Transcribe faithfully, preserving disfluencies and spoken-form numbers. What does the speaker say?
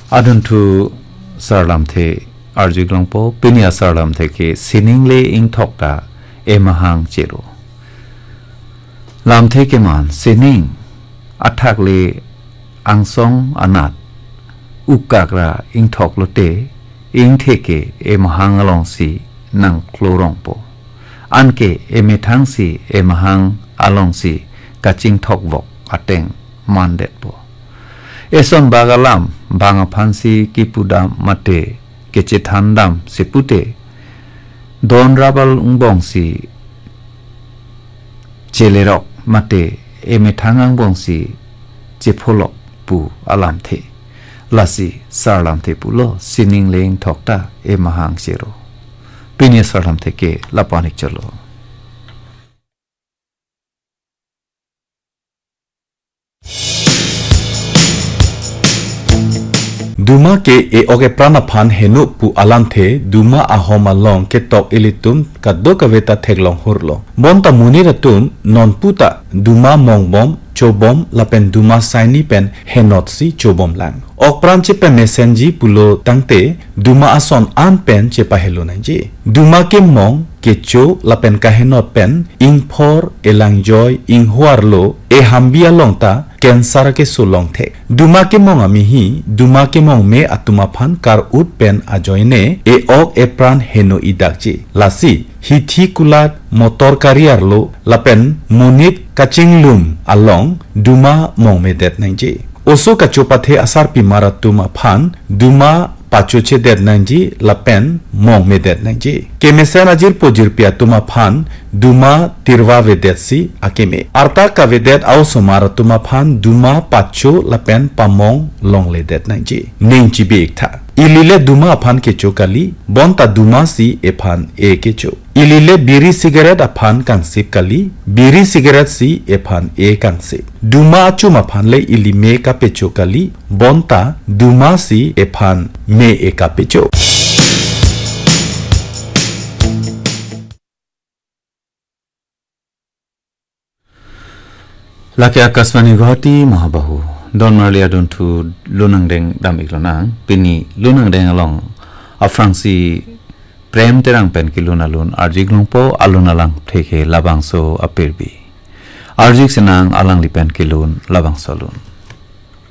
aduntu sarlam the arjiglong po pinia sarlam the ke siningle ing thokta emahang chero lam the ke man sining athakle angsong anat ukakra ing thok lote ing the ke emahang along si nang klorong po anke emethang si emahang along si kaching thok vok ateng mandet po eson bagalam banga phansi kipudam mate keche thandam sepute don rabal ungbong si chelerok mate emethangang bong si chepholok pu alam the lasi sarlam the pulo sining leng thokta emahang chero pinia sarlam theke lapanik cholo Duma ke e oge prana phan henu pu alam the duma ahoma long ke tok ilitum kaddo kaveta theglong hurlo bonta muniratum non puta duma mongbom chobom lapen duma saini pen henot si chobom lang ok pranche pe mesenji pulo tangte duma ason an pen che pahelo nanji duma ke mong ke cho lapen kahenot pen ing phor elang joy ing huarlo e hambia longta cancer ke sulong the duma ke mong ami hi duma ke mong me atuma phan kar ut pen ajoine e ok e pran heno idakji lasi hi thi kulat motor kariar lo lapen munit kachinglum along duma mong me det nanji oso kachopathe asar pi maratuma phan duma pachoche det nanji lapen mong me det nanji kemesan ajir pojir pia tuma phan duma tirwa vedet si akeme arta ka vedet au somara tuma phan duma pacho lapen pamong long le det nanji ningchi bekta ilile duma phan ke chokali bonta duma si e phan e ke cho ilile biri cigarette aphan kang sip kali biri cigarette si e phan e kang sip duma achuma phan le ili me ka pe chokali bonta duma si e phan me e ka pe cho laki akasmani guwahati mahabahu don marlia don tu lunang deng dam iklonang pini lunang deng along afrangsi prem terang pen kiluna lun arjik longpo aluna lang theke labang so apirbi arjik senang alang lipen kilun labang solun